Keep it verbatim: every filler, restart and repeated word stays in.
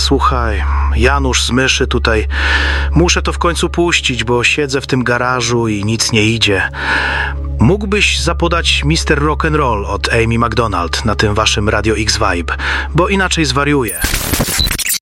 Słuchaj, Janusz z Myszy tutaj. Muszę to w końcu puścić, bo siedzę w tym garażu i nic nie idzie. Mógłbyś zapodać mister Rock'n'Roll od Amy McDonald na tym waszym Radio X Vibe, bo inaczej zwariuję.